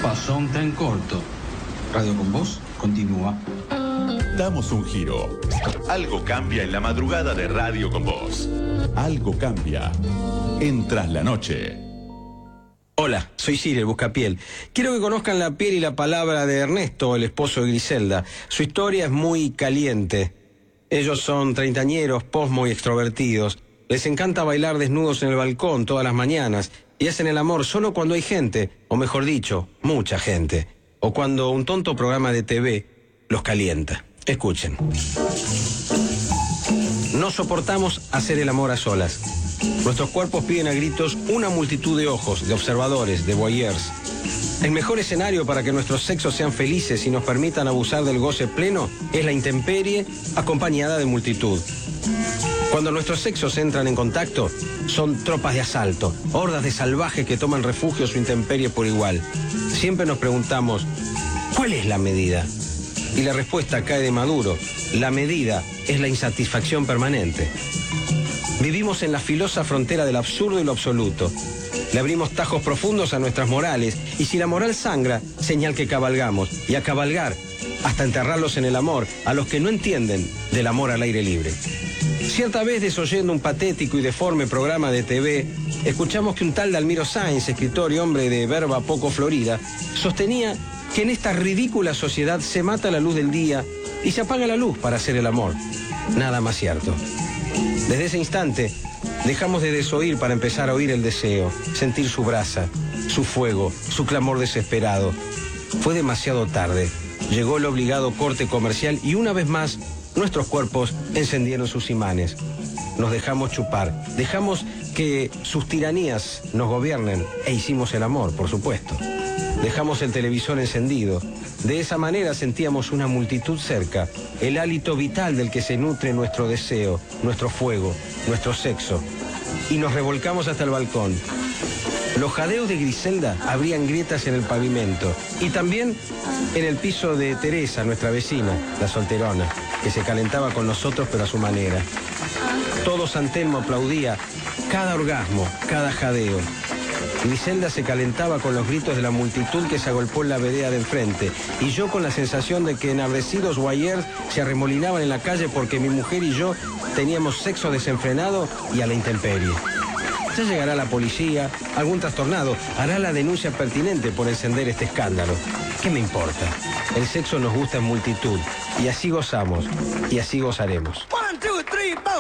Pasó un tren corto. Radio con Voz continúa. Damos un giro. Algo cambia en la madrugada de Radio con Voz. Algo cambia en Tras la Noche. Hola, soy Ciro, el Buscapiel. Quiero que conozcan la piel y la palabra de Ernesto, el esposo de Griselda. Su historia es muy caliente. Ellos son treintañeros, posmo y extrovertidos. Les encanta bailar desnudos en el balcón todas las mañanas y hacen el amor solo cuando hay gente, o mejor dicho, mucha gente, o cuando un tonto programa de TV los calienta. Escuchen. No soportamos hacer el amor a solas. Nuestros cuerpos piden a gritos una multitud de ojos, de observadores, de voyeurs. El mejor escenario para que nuestros sexos sean felices y nos permitan abusar del goce pleno es la intemperie acompañada de multitud. Cuando nuestros sexos entran en contacto, son tropas de asalto, hordas de salvajes que toman refugio su intemperie por igual. Siempre nos preguntamos, ¿cuál es la medida? Y la respuesta cae de maduro. La medida es la insatisfacción permanente. Vivimos en la filosa frontera del absurdo y lo absoluto. Le abrimos tajos profundos a nuestras morales, y si la moral sangra, señal que cabalgamos, y a cabalgar, hasta enterrarlos en el amor, a los que no entienden del amor al aire libre. Cierta vez, desoyendo un patético y deforme programa de TV, escuchamos que un tal Dalmiro Sáenz, escritor y hombre de verba poco florida, sostenía que en esta ridícula sociedad se mata la luz del día y se apaga la luz para hacer el amor. Nada más cierto. Desde ese instante, dejamos de desoír para empezar a oír el deseo, sentir su brasa, su fuego, su clamor desesperado. Fue demasiado tarde. Llegó el obligado corte comercial y una vez más, nuestros cuerpos encendieron sus imanes. Nos dejamos chupar, dejamos que sus tiranías nos gobiernen e hicimos el amor, por supuesto. Dejamos el televisor encendido. De esa manera sentíamos una multitud cerca, el hálito vital del que se nutre nuestro deseo, nuestro fuego, nuestro sexo. Y nos revolcamos hasta el balcón. Los jadeos de Griselda abrían grietas en el pavimento y también en el piso de Teresa, nuestra vecina, la solterona, que se calentaba con nosotros pero a su manera. Todo San Telmo aplaudía cada orgasmo, cada jadeo. Griselda se calentaba con los gritos de la multitud que se agolpó en la vereda de enfrente, y yo con la sensación de que enardecidos voyeurs se arremolinaban en la calle porque mi mujer y yo teníamos sexo desenfrenado y a la intemperie. Ya llegará la policía, algún trastornado hará la denuncia pertinente por encender este escándalo. ¿Qué me importa? El sexo nos gusta en multitud, y así gozamos, y así gozaremos. 1, 2, 3, 4.